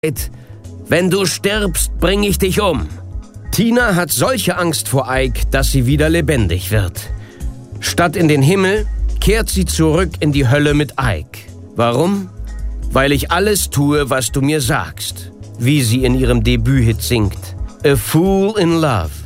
Wenn du stirbst, bring ich dich um. Tina hat solche Angst vor Ike, dass sie wieder lebendig wird. Statt in den Himmel kehrt sie zurück in die Hölle mit Ike. Warum? Weil ich alles tue, was du mir sagst. Wie sie in ihrem Debüthit singt. A Fool in Love.